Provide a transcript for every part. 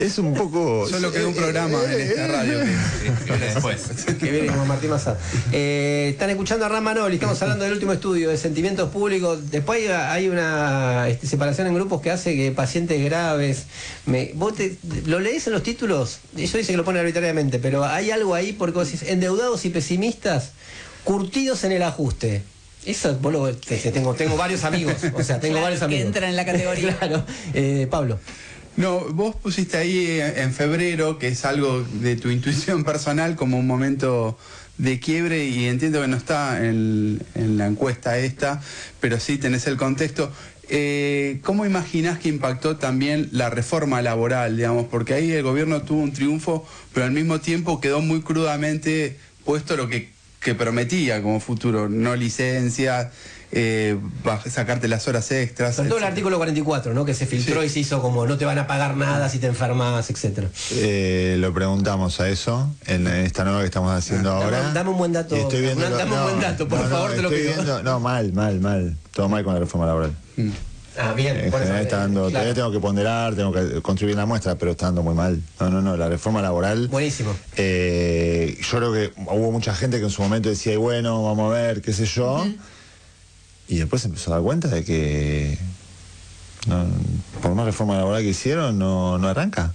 Es un poco... Solo quedó un programa en esta radio que viene después. Que viene como Martín Massad. Están escuchando a Hernán Manoli, estamos hablando del último estudio de sentimientos públicos. Después hay una separación en grupos que hace que pacientes graves... ¿Vos lo leés en los títulos? Eso dice que lo pone arbitrariamente, pero hay algo ahí porque vos decís, endeudados y pesimistas, curtidos en el ajuste. Eso, vos tengo varios amigos, o sea, tengo varios amigos. Que entran en la categoría. Claro. Pablo. No, vos pusiste ahí en febrero, que es algo de tu intuición personal, como un momento de quiebre, y entiendo que no está en la encuesta esta, pero sí tenés el contexto. ¿Cómo imaginás que impactó también la reforma laboral, digamos? Porque ahí el gobierno tuvo un triunfo, pero al mismo tiempo quedó muy crudamente puesto lo que prometía como futuro, no licencias, sacarte las horas extras. Sobre todo el artículo 44, ¿no? Que se filtró, sí, y se hizo como no te van a pagar nada si te enfermas, etcétera. Lo preguntamos a eso en esta nueva que estamos haciendo ahora. Dame un buen dato. Dame un buen dato, por favor, te lo pido. No, mal. Todo mal con la reforma laboral. Bien. En general está dando, claro. Todavía tengo que ponderar, tengo que contribuir la muestra, pero está dando muy mal. No, la reforma laboral. Buenísimo. Yo creo que hubo mucha gente que en su momento decía, bueno, vamos a ver, qué sé yo. Y después se empezó a dar cuenta de que por más reforma laboral que hicieron, no arranca.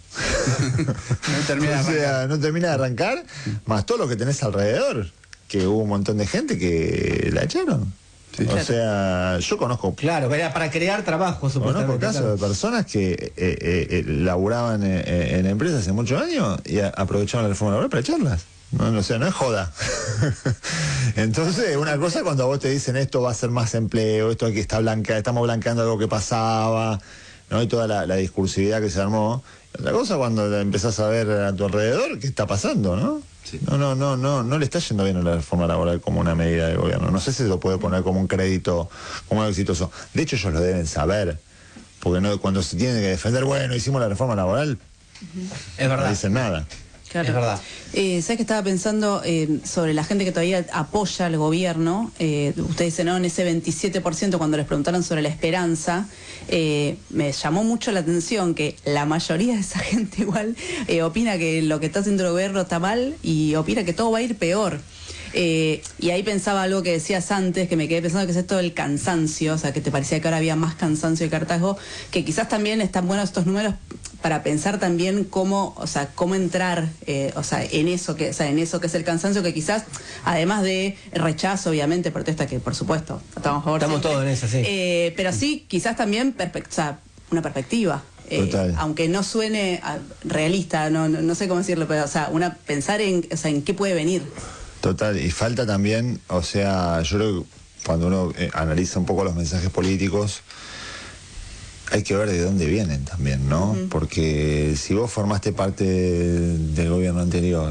No termina de arrancar, más todo lo que tenés alrededor, que hubo un montón de gente que la echaron. Sí, o sea, yo conozco... Claro, era para crear trabajo, supuestamente. Conozco casos de personas que laburaban en empresas hace muchos años y aprovechaban la reforma laboral para echarlas. No es joda. Entonces, una cosa cuando a vos te dicen esto va a ser más empleo, esto aquí estamos blanqueando algo que pasaba, ¿no? Y toda la discursividad que se armó. Otra cosa cuando empezás a ver a tu alrededor qué está pasando, ¿no? Sí. No le está yendo bien a la reforma laboral como una medida del gobierno. No sé si se lo puede poner como un crédito, como algo exitoso. De hecho, ellos lo deben saber. Porque cuando se tienen que defender, bueno, hicimos la reforma laboral, es verdad. No dicen nada. Claro. Es verdad. ¿Sabes que estaba pensando sobre la gente que todavía apoya al gobierno? Usted dice, ¿no? En ese 27% cuando les preguntaron sobre la esperanza, me llamó mucho la atención que la mayoría de esa gente igual opina que lo que está haciendo el gobierno está mal y opina que todo va a ir peor. Y ahí pensaba algo que decías antes, que me quedé pensando, que es esto del cansancio, o sea, que te parecía que ahora había más cansancio de hartazgo, que quizás también están buenos estos números para pensar también cómo entrar en eso que es el cansancio, que quizás, además de rechazo, obviamente, protesta, que por supuesto, estamos a favor. Estamos todos en eso, sí. Pero sí, quizás también una perspectiva. Aunque no suene realista, no sé cómo decirlo, pero pensar en qué puede venir. Total, y falta también, yo creo que cuando uno analiza un poco los mensajes políticos, hay que ver de dónde vienen también, ¿no? Porque si vos formaste parte del gobierno anterior,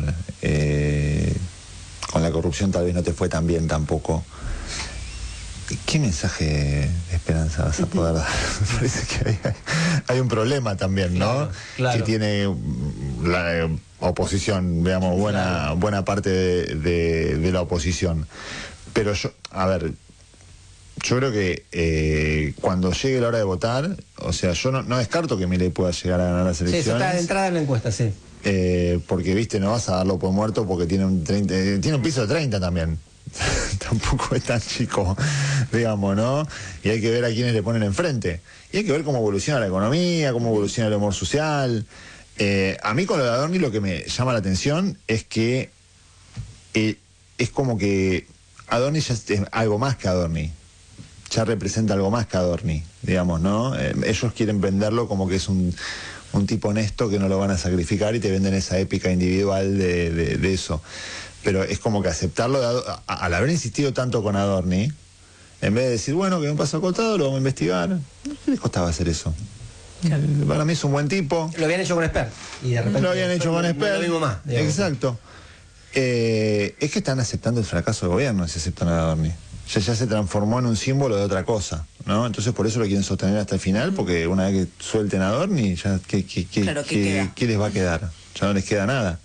con la corrupción tal vez no te fue tan bien tampoco, ¿qué mensaje de esperanza vas a poder dar? Me parece que hay un problema también, ¿no? Claro. Que tiene la oposición, digamos, buena parte de la oposición. Pero yo creo que cuando llegue la hora de votar, yo no descarto que Milei pueda llegar a ganar las elecciones. Sí, eso está de entrada en la encuesta, sí. Porque, no vas a darlo por muerto porque tiene un piso de 30 también. Tampoco es tan chico, digamos, ¿no? Y hay que ver a quiénes le ponen enfrente. Y hay que ver cómo evoluciona la economía, cómo evoluciona el humor social. A mí con lo de Adorni lo que me llama la atención es que es como que Adorni ya es algo más que Adorni. Ya representa algo más que Adorni, digamos, ¿no? Ellos quieren venderlo como que es un tipo honesto que no lo van a sacrificar y te venden esa épica individual de eso. Pero es como que aceptarlo, al haber insistido tanto con Adorni, en vez de decir, bueno, que me pasó acotado, lo vamos a investigar, ¿qué les costaba hacer eso? Claro. Para mí es un buen tipo. Lo habían hecho con Esper. Y de repente lo habían hecho con Esper. No lo mismo más. Digamos. Exacto. Es que están aceptando el fracaso del gobierno si aceptan a Adorni. Ya se transformó en un símbolo de otra cosa, ¿no? Entonces por eso lo quieren sostener hasta el final, porque una vez que suelten a Adorni, ya ¿qué les va a quedar? Ya no les queda nada.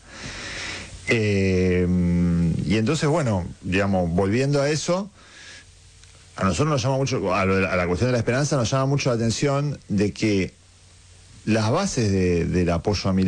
Y entonces, bueno, digamos, volviendo a eso, a nosotros nos llama mucho, a la cuestión de la esperanza, nos llama mucho la atención de que las bases del apoyo a Milei